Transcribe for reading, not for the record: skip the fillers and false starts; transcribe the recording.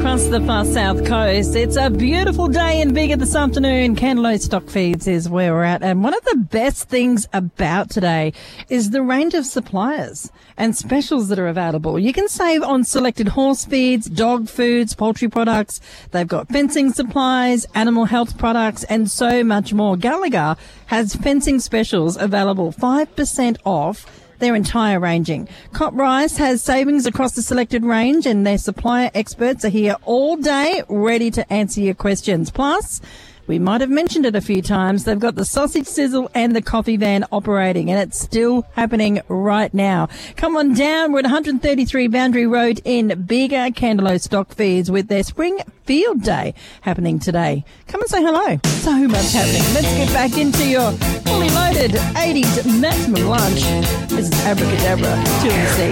across the far south coast. It's a beautiful day in Bega this afternoon. Candelo Stock Feeds is where we're at. And one of the best things about today is the range of suppliers and specials that are available. You can save on selected horse feeds, dog foods, poultry products. They've got fencing supplies, animal health products, and so much more. Gallagher has fencing specials available, 5% off their entire ranging. Cop Rice has savings across the selected range, and their supplier experts are here all day ready to answer your questions. Plus, we might have mentioned it a few times, they've got the sausage sizzle and the coffee van operating, and it's still happening right now. Come on down. We're at 133 Boundary Road in Bega. Candelo Stock Feeds with their spring field day happening today. Come and say hello. So much happening. Let's get back into your fully loaded 80s maximum lunch. This is Abracadabra, 2 and C.